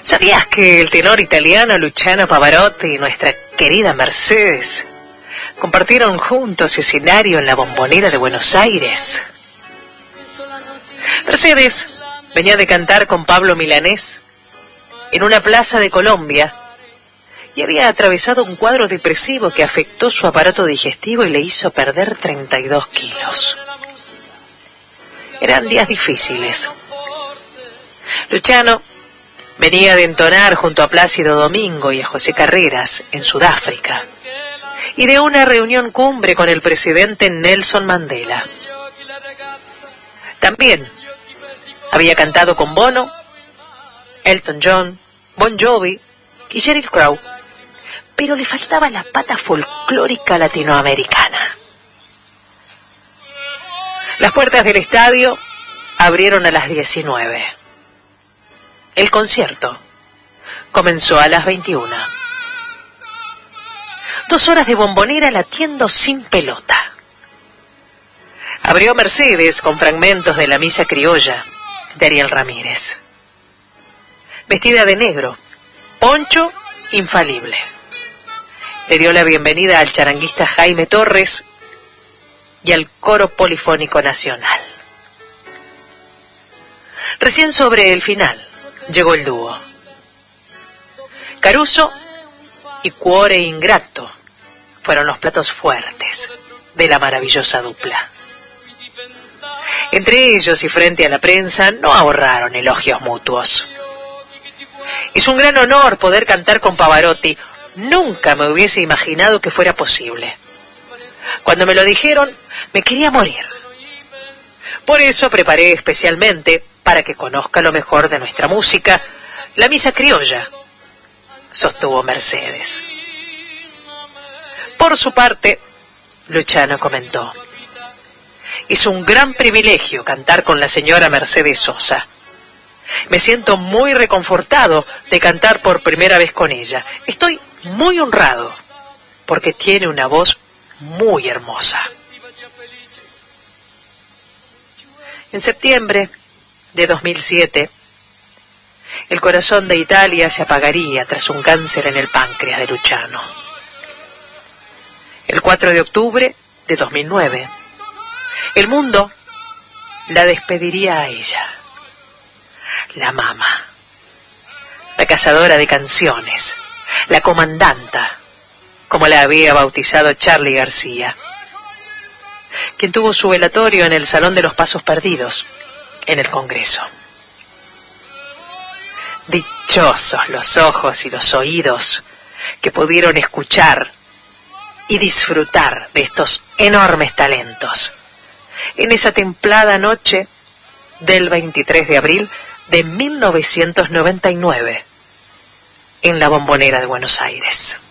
¿Sabías que el tenor italiano Luciano Pavarotti y nuestra querida Mercedes compartieron juntos escenario en la Bombonera de Buenos Aires? Mercedes venía de cantar con Pablo Milanés en una plaza de Colombia y había atravesado un cuadro depresivo que afectó su aparato digestivo y le hizo perder 32 kilos. Eran días difíciles. Luciano venía de entonar junto a Plácido Domingo y a José Carreras en Sudáfrica y de una reunión cumbre con el presidente Nelson Mandela. También había cantado con Bono, Elton John, Bon Jovi y Sheryl Crow, pero le faltaba la pata folclórica latinoamericana. Las puertas del estadio abrieron a las 19. El concierto comenzó a las 21. 2 horas de Bombonera latiendo sin pelota. Abrió Mercedes con fragmentos de la misa criolla de Ariel Ramírez. Vestida de negro, poncho infalible. Le dio la bienvenida al charanguista Jaime Torres y al Coro Polifónico Nacional. Recién sobre el final llegó el dúo. Caruso y Cuore Ingrato fueron los platos fuertes de la maravillosa dupla. Entre ellos y frente a la prensa no ahorraron elogios mutuos. Es un gran honor poder cantar con Pavarotti. Nunca me hubiese imaginado que fuera posible. Cuando me lo dijeron, me quería morir. Por eso preparé especialmente, para que conozca lo mejor de nuestra música, la misa criolla, sostuvo Mercedes. Por su parte, Luciano comentó: es un gran privilegio cantar con la señora Mercedes Sosa. Me siento muy reconfortado de cantar por primera vez con ella. Estoy muy honrado, porque tiene una voz muy hermosa. En septiembre de 2007, el corazón de Italia se apagaría tras un cáncer en el páncreas de Luciano. El 4 de octubre de 2009, el mundo la despediría a ella, la mamá, la cazadora de canciones, la comandanta, como la había bautizado Charly García, quien tuvo su velatorio en el Salón de los Pasos Perdidos, en el Congreso. Dichosos los ojos y los oídos que pudieron escuchar y disfrutar de estos enormes talentos en esa templada noche del 23 de abril de 1999 en la Bombonera de Buenos Aires.